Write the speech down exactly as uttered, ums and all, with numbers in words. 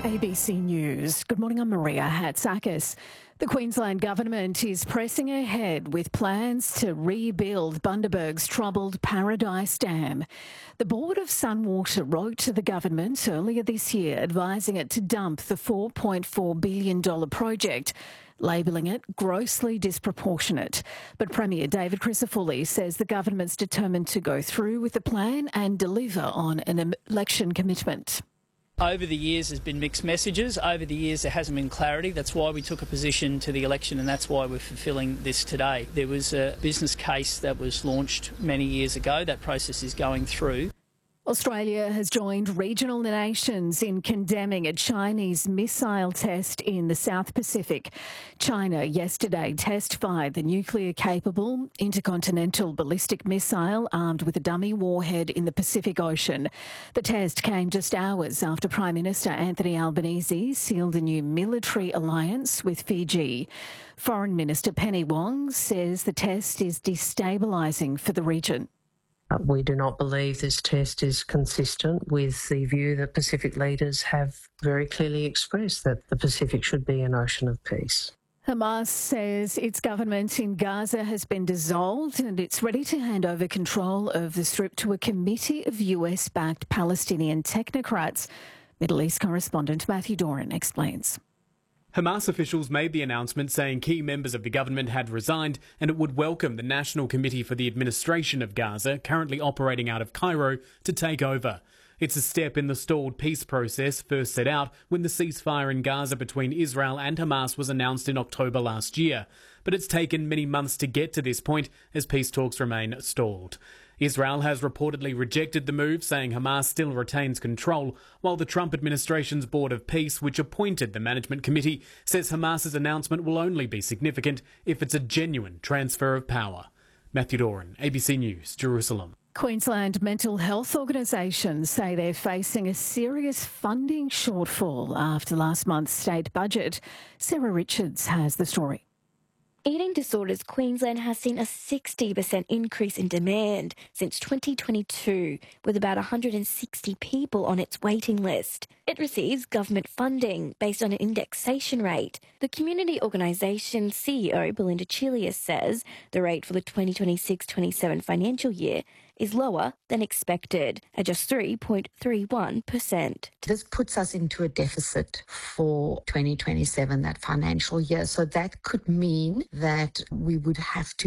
A B C News. Good morning, I'm Maria Hatzakis. The Queensland Government is pressing ahead with plans to rebuild Bundaberg's troubled Paradise Dam. The Board of Sunwater wrote to the government earlier this year advising it to dump the four point four billion dollars project, labelling it grossly disproportionate. But Premier David Crisafulli says the government's determined to go through with the plan and deliver on an election commitment. Over the years, there's been mixed messages. Over the years, there hasn't been clarity. That's why we took a position to the election, and that's why we're fulfilling this today. There was a business case that was launched many years ago. That process is going through. Australia has joined regional nations in condemning a Chinese missile test in the South Pacific. China yesterday test-fired the nuclear-capable intercontinental ballistic missile armed with a dummy warhead in the Pacific Ocean. The test came just hours after Prime Minister Anthony Albanese sealed a new military alliance with Fiji. Foreign Minister Penny Wong says the test is destabilising for the region. We do not believe this test is consistent with the view that Pacific leaders have very clearly expressed, that the Pacific should be an ocean of peace. Hamas says its government in Gaza has been dissolved and it's ready to hand over control of the Strip to a committee of U S-backed Palestinian technocrats. Middle East correspondent Matthew Doran explains. Hamas officials made the announcement saying key members of the government had resigned and it would welcome the National Committee for the Administration of Gaza, currently operating out of Cairo, to take over. It's a step in the stalled peace process first set out when the ceasefire in Gaza between Israel and Hamas was announced in October last year. But it's taken many months to get to this point as peace talks remain stalled. Israel has reportedly rejected the move, saying Hamas still retains control, while the Trump administration's Board of Peace, which appointed the management committee, says Hamas's announcement will only be significant if it's a genuine transfer of power. Matthew Doran, A B C News, Jerusalem. Queensland mental health organisations say they're facing a serious funding shortfall after last month's state budget. Sarah Richards has the story. Eating disorders Queensland has seen a sixty percent increase in demand since twenty twenty-two, with about one hundred sixty people on its waiting list. It receives government funding based on an indexation rate. The community organisation C E O Belinda Chilius says the rate for the twenty twenty-six twenty-seven financial year is lower than expected at just three point three one percent. This puts us into a deficit for twenty twenty-seven, that financial year. So that could mean that we would have to